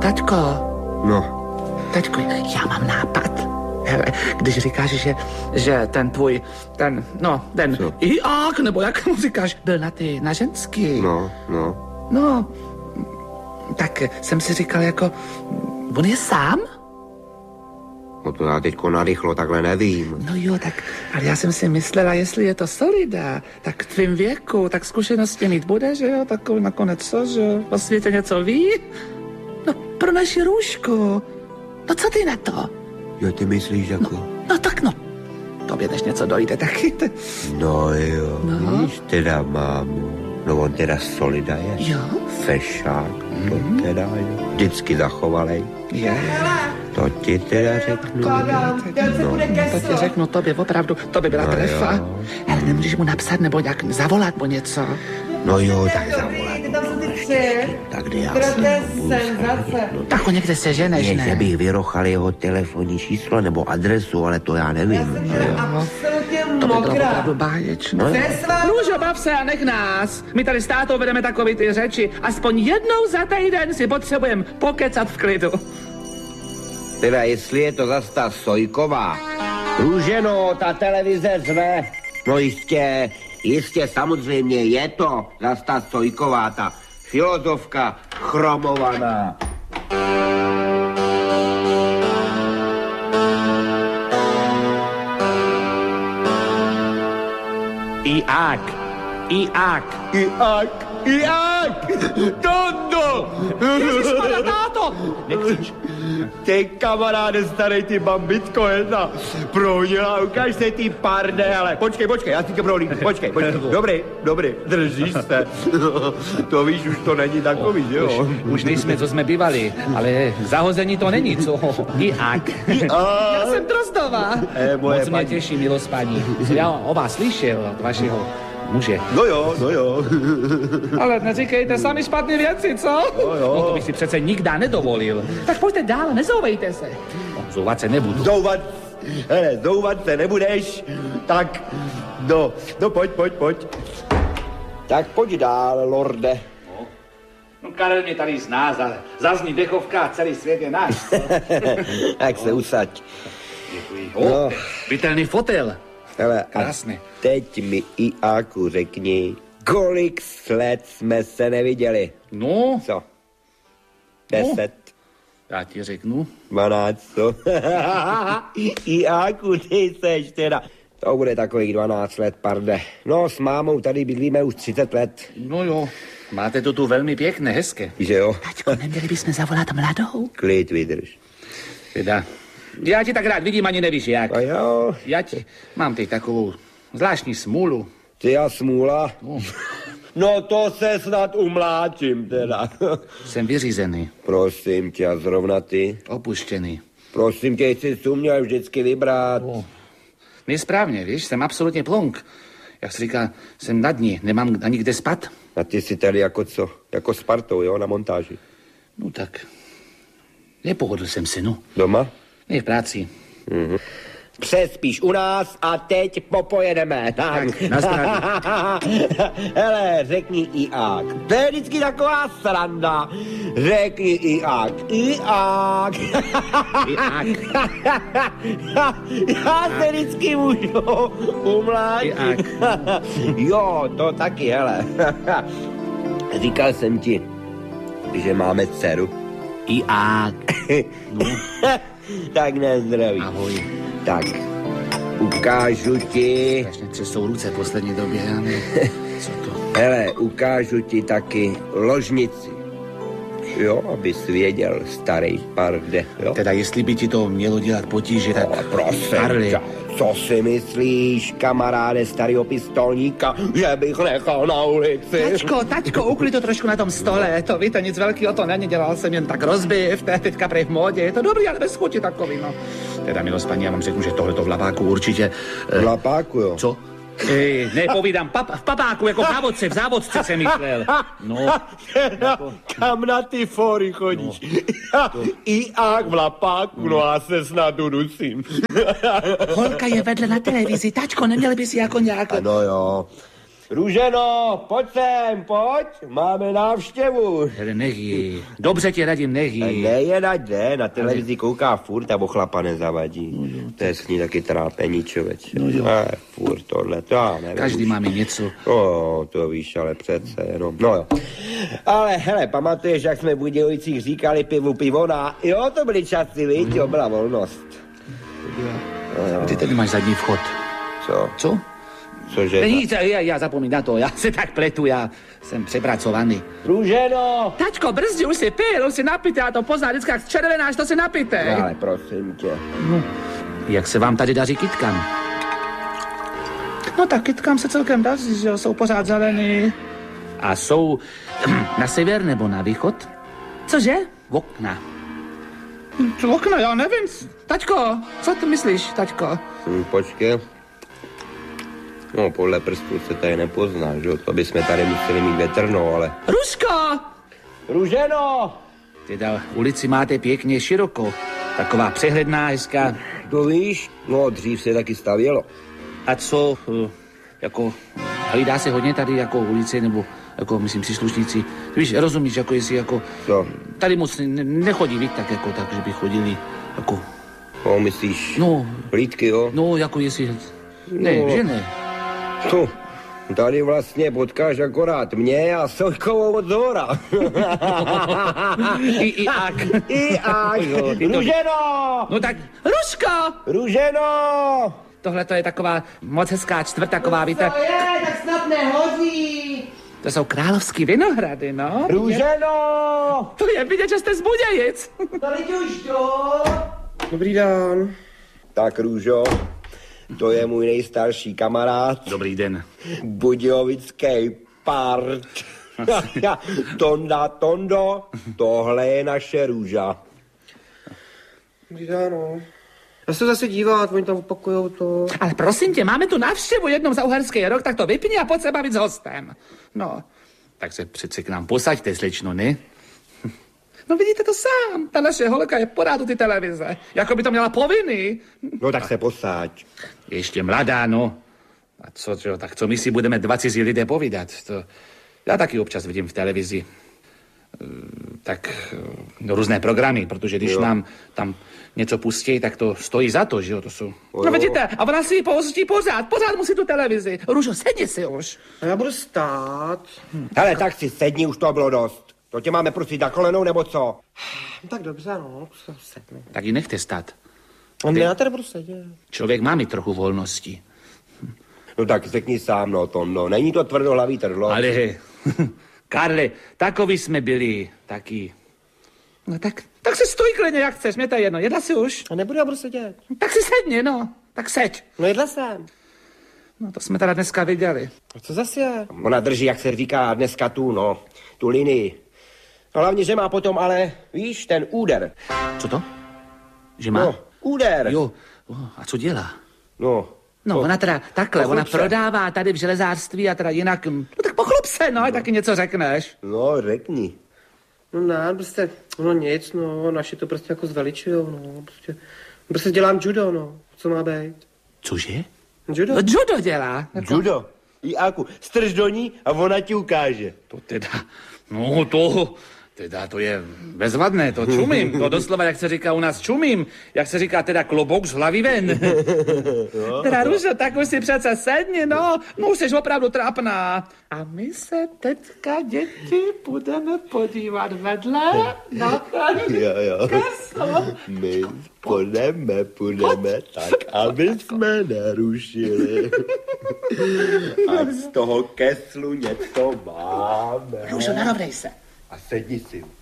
Taťko. No. Taťko, já mám nápad. Hele, když říkáš, že ten tvůj, ten Iák, nebo jak mu říkáš, byl na ženský. No, tak jsem si říkal jako, on je sám? No to já teďko narychlo takhle nevím. No jo, tak, ale já jsem si myslela, jestli je to Solida, tak v tvým věku, tak zkušenosti mít bude, že jo, takový nakonec co, že jo, o světě něco ví? No, pro naši Růžku. No, co ty na to? Jo, ty myslíš jako? No tak no, tobě než něco dojde taky. No jo, víš teda mámu. No on teda Solida je. Jo. Fešák, to teda jo. Vždycky zachovalej. Je. To ti teda řeknu. To ti řeknu tobě, opravdu, to by byla trefa. Ale nemůžeš mu napsat nebo nějak zavolat mu něco. No jo, tak zavolat. Tak kdy já se tak ho někde seženeš, ne? Že bych vyrochal jeho telefonní číslo nebo adresu, ale to já nevím. To by bylo opravdu báječné. Růžo, bav se a nech nás. My tady s tátou vedeme takový ty řeči. Aspoň jednou za týden si potřebujeme pokecat v klidu. Teda jestli je to zas ta Sojková. Růženo, ta televize zve. No jistě, samozřejmě je to zas ta Sojková, ta filozofka chromovaná. Iák! Tondo! Ježišmarja, táto! Nekřič. Ty kamaráde starej, ty bambitko jedna. Prohnila, ukáž se ty pardele. Počkej, já si tě prohlídnu. Počkej. Dobrý, držíš se. To víš, už to není takový, že jo? Už nejsme, co jsme bývali, ale zahození to není, co? Iák. Já jsem Drozdová. Moc mě těší, milost paní. Já o vás slyšel, od vašeho muže. No jo. Ale neříkejte sami špatné věci, co? No to bych si přece nikdy nedovolil. Tak pojďte dál, nezouvejte se. No, zouvat se nebudu. Zouvat se nebudeš. Tak, no pojď. Tak pojď dál, lorde. No, Karel mě tady zná, zazní dechovka a celý svět je náš. Tak se usaď. Děkuji. No. Bytelný fotel. Hele, krásný. Teď mi Iáku řekni, kolik let jsme se neviděli. No. Co? 10. No. Já ti řeknu. 12. Iáku, ty seš teda. To bude takových 12 let, parde. No, s mámou tady bydlíme už 30 let. No jo, máte to tu velmi pěkné, hezké. Že jo? Taťko, neměli bychom zavolat mladou? Klid vydrž. Teda, já ti tak rád vidím, ani nevíš jak. A jo. Mám teď takovou zvláštní smůlu. Ty a smůla? No to se snad umláčím teda. Jsem vyřízený. Prosím tě, a zrovna ty? Opuštěný. Prosím tě, jsi si uměl vždycky vybrat. Nesprávně, víš, jsem absolutně plonk. Jak se říká, jsem na dní, nemám ani kde spat. A ty jsi tady jako co? Jako s partou, jo, na montáži? No tak, nepohodl jsem si, no. Doma? Ne, v práci. Mhm. Přespíš u nás a teď popojedeme. Tak, nazdravím. Hele, řekni Iák. To je vždycky taková sranda. Řekni Iák. Iák. Já se vždycky můžu umláčit. Jo, to taky, hele. Říkal jsem ti, že máme dceru. Iák. No. Tak nezdraví. Ahoj. Tak, ukážu ti... Strašně třesou ruce v poslední době, já nevím, co to... Hele, ukážu ti taky ložnici. Jo, abys věděl, starý parde, jo. Teda jestli by ti to mělo dělat potíže, tak... No, prosím, co si myslíš, kamaráde starýho pistolníka, že bych nechal na ulici? Taťko, uklid to trošku na tom stole, to víte, nic velkého to není, dělal jsem jen tak rozbiv, to je teďka prej v módě, je to dobrý, ale bez chuti takový, no. Teda, milost paní, já vám řeknu, že tohleto v lapáku určitě... V lapáku, jo? Co? Nepovídám, v papáku, jako v závodce jsem myslel. No. Kam na ty fóry chodíš? No. Iák v lapáku, no a se snad udusím. Holka je vedle na televizi, tačko, neměli by si jako nějak... Ano jo, Růženo, pojď sem, pojď, máme návštěvu. Hele, nehy. Dobře ti radím, nehy. Ne, na televizi kouká furt a ochlapa nezavadí. No, to je s ní taky trápení, člověče. No, furt tohle, to já nevím. Každý máme něco. To víš, ale přece jenom. No jo. Ale hele, pamatuješ, jak jsme v Budějovicích říkali pivona? Jo, to byly časy, víš, jo, byla volnost. No, ty tady máš zadní vchod. Co? Cože? Já zapomínám na to, já se tak pletu, já jsem přepracovaný. Růženo! Tačko, brzdi, už si pil, už si napijte, já to poznám, vždycky jak červenáš, to si napijte. Ale prosím tě. No, jak se vám tady daří kytkám? No tak kytkám se celkem daří, že jsou pořád zelený. A jsou na sever nebo na východ? Cože? V okna. V okna, já nevím. Taťko, co ty myslíš, taťko? Počkej. No, podle prstů se tady nepozná, že jo? To bychom tady museli mít větrno, ale... Ruško! Růženo! Teda ulici máte pěkně široko. Taková přehledná, hezká. To víš? No, dřív se taky stavělo. A co, jako, hlídá se hodně tady jako ulice, nebo jako, myslím, příslušníci. Víš, rozumíš, jako jestli, jako... Co? Tady moc nechodí, víš, tak, jako, tak, že by chodili, jako... No, myslíš? No. Hlídky, jo? No, jako jestli... Ne, no. že ne. Co? Tady vlastně potkáš akorát mě a Sojkovou od zhora. I ak. Růženo! No tak, Ruško! Růženo! Tohle to je taková moc hezká čtvrt, taková, víte... To je, tak snad nehodí. To jsou královský vinohrady, no. Růženo! To je vidět, že jste z Budějic. To lidi už jdou. Dobrý den. Tak, Růžo, to je můj nejstarší kamarád. Dobrý den. Budějovický part. Tondo, tohle je naše Růža. Dobrý den, no. Já se zase dívat, oni tam opakujou to. Ale prosím tě, máme tu návštěvu jednou za uherský rok, tak to vypni a pojď se bavit s hostem. No, tak se přece k nám posaďte, slečno, ne? No vidíte to sám, ta naše holka je pořád u ty televize, jako by to měla povinný. No tak se posaď. Ještě mladá, no. A co, tak co my si budeme dva cizí lidé povídat? To já taky občas vidím v televizi. Tak různé programy, protože když nám tam něco pustí, tak to stojí za to, že jo, to jsou... No vidíte, a ona si ji pouští pořád musí tu televizi. Růžo, sedni si už. A já budu stát. Hele, tak si sedni, už to bylo dost. To tě máme prosit na kolenou, nebo co? Tak dobře, no, sedni. Tak ji nechte stát. Ne, já tady budu sedět. Člověk má mít trochu volnosti. No tak řekni sám, no, Tondo, není to tvrdohlavý trdlo. Ale, Karle, takový jsme byli, taky. No tak si stůj klidně, jak chceš, mě to je jedno, jedla si už. A nebudu, já budu sedět. Tak si sedni, no, tak seď. No jedla jsem. No to jsme teda dneska viděli. A co zase je? Ona drží, jak se říká dneska tu linii. No hlavně, že má potom, ale víš, ten úder. Co to? Že má? No, úder. Jo, a co dělá? No, ona teda takhle, Pochlub ona se. prodává tady v železářství a teda jinak, no tak pochlub se, no, a taky něco řekneš. No, řekni. No ne, prostě, no nic, no, naši to prostě jako zveličujou, no, prostě dělám judo, no, co má být? Cože? Judo? No, judo dělá. Jako... Judo. Jáku, strž do ní a ona ti ukáže. To teda, no to je bezvadné, to čumím, to doslova, jak se říká u nás, čumím, jak se říká teda klobouk z hlavy ven. Teda Růžo, tak už si přece sedni, no už jsi opravdu trapná. A my se teďka, děti, budeme podívat vedle na ten Jo. keslo. My půjdeme tak, aby jsme nerušili. A z toho keslu něco máme. Růžo, narovnej se. A sedni si.